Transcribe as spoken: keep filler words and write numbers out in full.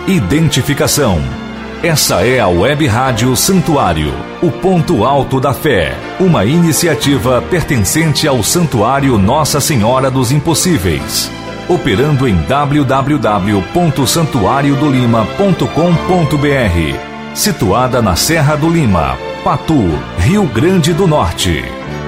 Identificação. Essa é a Web Rádio Santuário, o ponto alto da fé, uma iniciativa pertencente ao Santuário Nossa Senhora dos Impossíveis, operando em w w w ponto santuário do lima ponto com ponto b r, situada na Serra do Lima, Patu, Rio Grande do Norte.